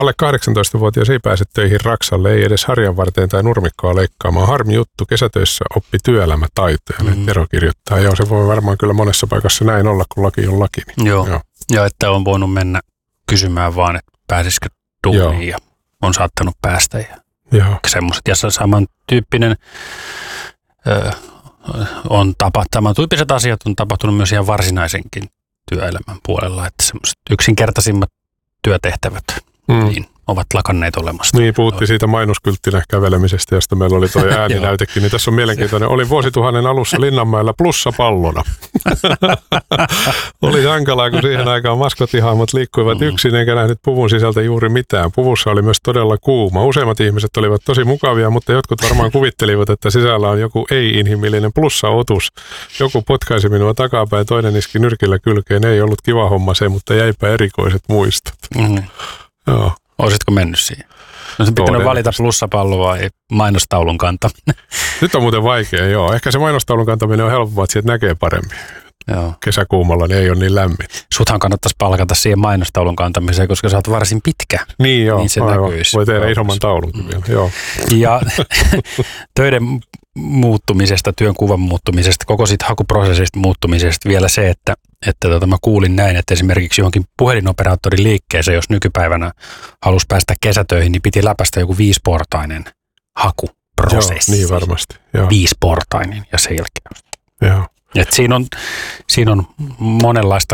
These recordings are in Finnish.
Alle 18-vuotias ei pääse töihin Raksalle, ei edes harjanvarteen tai nurmikkoa leikkaamaan. Harmi juttu, kesätöissä oppi työelämätaitoja. Tero kirjoittaa. Joo, se voi varmaan kyllä monessa paikassa näin olla, kun laki on laki. Niin. Joo. Ja että on voinut mennä kysymään vaan, että pääsisikö duuniin ja on saattanut päästä. Ja semmoiset. Ja samantyyppinen samantyyppiset asiat on tapahtunut myös ihan varsinaisenkin työelämän puolella, että semmoiset yksinkertaisimmat työtehtävät niin ovat lakanneet olemasta. Niin, puhuttiin siitä mainoskylttinä kävelemisestä, josta meillä oli tuo ääninäytekin, niin tässä on mielenkiintoinen. Oli vuosituhannen alussa Linnanmäellä plussapallona. Oli hankalaa, kun siihen aikaan maskottihahmot liikkuivat yksin, eikä nähnyt puvun sisältä juuri mitään. Puvussa oli myös todella kuuma. Useimmat ihmiset olivat tosi mukavia, mutta jotkut varmaan kuvittelivat, että sisällä on joku ei-inhimillinen plussaotus. Joku potkaisi minua takapäin, toinen iski nyrkillä kylkeen. Ei ollut kiva homma se, mutta jäipä erikoiset muistot. Joo. Olisitko mennyt siihen? No se pitänyt valita plussapallo vai mainostaulun kantaminen? Nyt on muuten vaikea, joo. Ehkä se mainostaulun kantaminen on helpompaa, että sieltä näkee paremmin. Joo. Kesäkuumalla niin ei ole niin lämmin. Suthan kannattaisi palkata siihen mainostaulun kantamiseen, koska sä oot varsin pitkä. Niin joo, niin se näkyisi. Voi tehdä isomman taulunkin vielä, joo. Ja töiden muuttumisesta, työnkuvan muuttumisesta, koko siitä hakuprosessista muuttumisesta vielä se, että mä kuulin näin, että esimerkiksi johonkin puhelinoperaattorin liikkeeseen, jos nykypäivänä halusi päästä kesätöihin, niin piti läpäistä joku 5-portainen hakuprosessi. Joo, niin varmasti. 5-portainen ja selkeä. Joo. Et siinä on monenlaista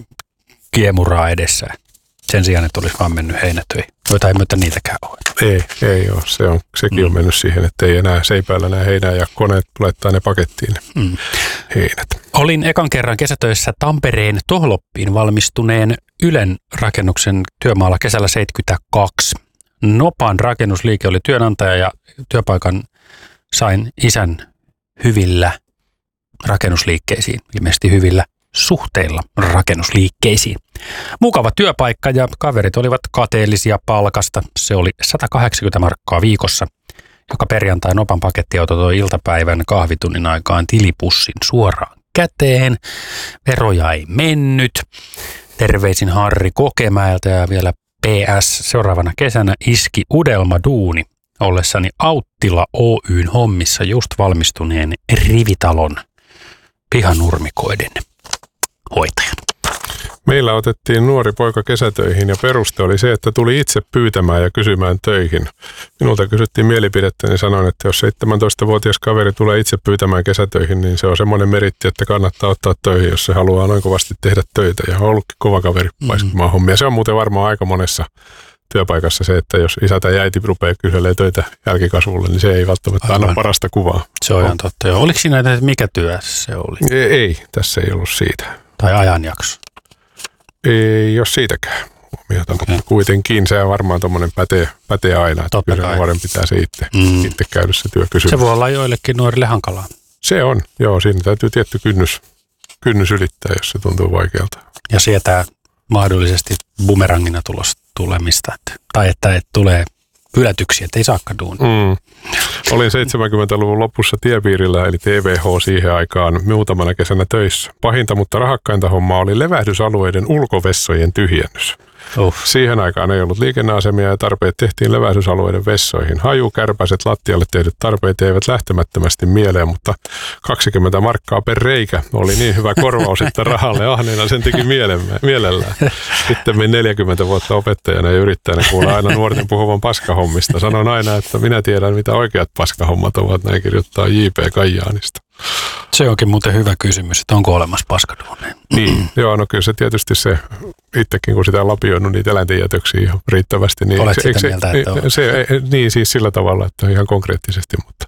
kiemuraa edessä. Sen sijaan, että olisi vaan mennyt heinätöihin. Joita ei myötä niitäkään ole. Ei ole. Sekin on mennyt siihen, että ei enää seipäällä näe heinää ja koneet laittaa ne pakettiin ne heinät. Olin ekan kerran kesätöissä Tampereen Tohloppiin valmistuneen Ylen rakennuksen työmaalla kesällä 1972. Nopan rakennusliike oli työnantaja ja työpaikan sain isän hyvillä rakennusliikkeisiin, ilmeisesti hyvillä suhteilla rakennusliikkeisiin. Mukava työpaikka ja kaverit olivat kateellisia palkasta. Se oli 180 markkaa viikossa. Joka perjantai Nopan pakettiauto toi iltapäivän kahvitunnin aikaan tilipussin suoraan käteen. Veroja ei mennyt. Terveisin Harri Kokemäeltä ja vielä PS. Seuraavana kesänä iski udelma duuni ollessani Auttila Oyn hommissa just valmistuneen rivitalon pihanurmikoiden hoitajan. Meillä otettiin nuori poika kesätöihin ja peruste oli se, että tuli itse pyytämään ja kysymään töihin. Minulta kysyttiin mielipidettä, niin sanoin, että jos 17-vuotias kaveri tulee itse pyytämään kesätöihin, niin se on semmoinen meritti, että kannattaa ottaa töihin, jos se haluaa noin kovasti tehdä töitä. Ja on ollutkin kova kaveri paiskimaan hommia. Se on muuten varmaan aika monessa työpaikassa se, että jos isä tai äiti rupeaa kyselemään töitä jälkikasvulle, niin se ei välttämättä anna parasta kuvaa. Se on ihan totta. Ja oliko siinä, että mikä työ se oli? Ei, tässä ei ollut siitä. Tai ajanjakso? Ei ole siitäkään. Okay. Kuitenkin se on varmaan tuommoinen pätee aina, että kyllä nuoren pitää se itse käydä se työ kysymään. Se voi olla joillekin nuorille hankalaa. Se on, joo. Siinä täytyy tietty kynnys ylittää, jos se tuntuu vaikealta. Ja sietää mahdollisesti bumerangina tulemista, tai että tulee hylätyksiä, että ei saakka duunia. Olin 70-luvun lopussa tiepiirillä, eli TVH siihen aikaan muutamana kesänä töissä. Pahinta, mutta rahakkainta hommaa oli levähdysalueiden ulkovessojen tyhjennys. Siihen aikaan ei ollut liikenneasemia ja tarpeet tehtiin levähdysalueiden vessoihin. Hajukärpäiset lattialle tehdyt tarpeet eivät lähtemättömästi mieleen, mutta 20 markkaa per reikä oli niin hyvä korvaus, että rahalle ahneena sen teki mielellään. Sitten 40 vuotta opettajana ja yrittäjänä kuulla aina nuorten puhuvan paskahommista. Sanon aina, että minä tiedän, mitä oikeat paskahommat ovat, näin kirjoittaa J.P. Kajaanista. Se onkin muuten hyvä kysymys, että onko olemassa paskaduuneja. Niin, joo, no kyllä se tietysti se, itsekin kun sitä on lapioinut niitä eläintenjätöksiä ihan riittävästi. Niin olet sitä mieltä, että on? Niin, siis sillä tavalla, että ihan konkreettisesti, mutta...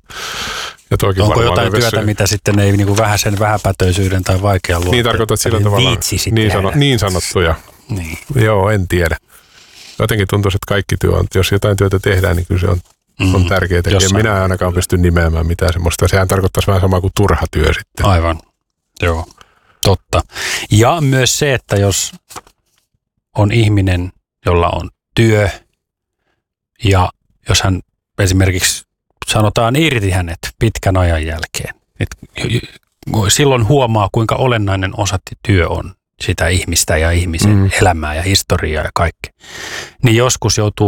Ja onko jotain työtä, mitä sitten ei niin vähäisen vähäpätöisyyden tai vaikean luonteen? Niin tarkoitat sillä tavalla niin sanottuja. Niin. Joo, en tiedä. Jotenkin tuntuu, että kaikki työ on, jos jotain työtä tehdään, niin kyllä se on tärkeää tekijä. Minä en ainakaan pysty nimeämään mitään semmoista. Sehän tarkoittaisi vähän samaa kuin turha työ sitten. Aivan, joo, totta. Ja myös se, että jos on ihminen, jolla on työ, ja jos hän esimerkiksi sanotaan irti hänet pitkän ajan jälkeen, silloin huomaa, kuinka olennainen osa työ on sitä ihmistä ja ihmisen elämää ja historiaa ja kaikkea. Niin joskus joutuu